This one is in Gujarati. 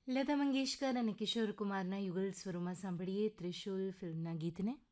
લતા મંગેશકર અને કિશોર કુમારના યુગલ સ્વરોમાં સાંભળીએ ત્રિશુલ ફિલ્મના ગીતને.